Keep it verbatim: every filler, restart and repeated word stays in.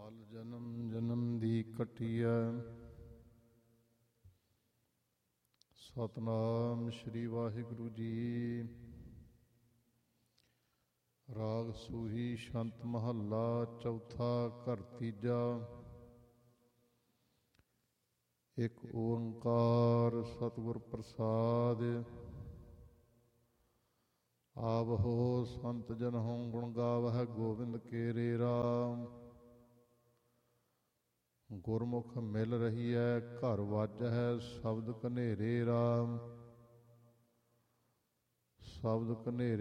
ਫਲ ਜਨਮ ਜਨਮ ਦੀ ਕਟਿਐ। ਸਤਿਨਾਮ ਸ੍ਰੀ ਵਾਹਿਗੁਰੂ ਜੀ। ਰਾਗ ਸੂਹੀ ਛੰਤ ਮਹੱਲਾ ਚੌਥਾ ਘਰ ਤੀਜਾ। ਇੱਕ ਓੰਕਾਰ ਸਤਿਗੁਰ ਪ੍ਰਸਾਦਿ। ਆਵਹੋ ਸੰਤ ਜਨ ਹੋਂ ਗੁਣ ਗਾਵਹਿ ਗੋਬਿੰਦ ਕੇਰੇ ਰਾਮ। ਗੁਰਮੁਖ ਮਿਲ ਰਹੀਐ ਘਰ ਵਾਜਹਿ ਸ਼ਬਦ ਕਨੇਰੇ ਰਾਮ। ਸ਼ਬਦ ਕਨੇਰੇ